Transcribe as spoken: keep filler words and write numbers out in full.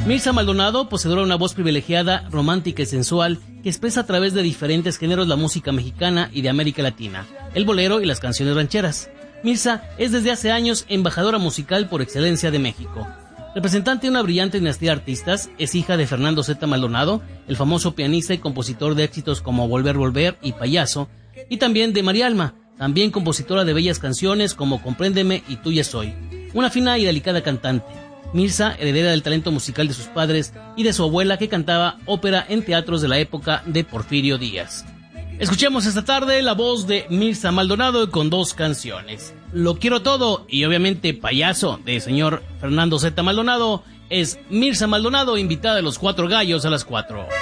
Mirza Maldonado, poseedora de una voz privilegiada, romántica y sensual, que expresa a través de diferentes géneros la música mexicana y de América Latina, el bolero y las canciones rancheras. Mirza es desde hace años embajadora musical por excelencia de México. Representante de una brillante dinastía de artistas, es hija de Fernando Zeta Maldonado, el famoso pianista y compositor de éxitos como Volver, Volver y Payaso, y también de María Alma, también compositora de bellas canciones como Compréndeme y Tuya Soy. Una fina y delicada cantante. Mirza, heredera del talento musical de sus padres y de su abuela, que cantaba ópera en teatros de la época de Porfirio Díaz. Escuchemos esta tarde la voz de Mirza Maldonado con dos canciones. Lo Quiero Todo y obviamente Payaso, de señor Fernando Zeta Maldonado. Es Mirza Maldonado, invitada de Los Cuatro Gallos a las cuatro.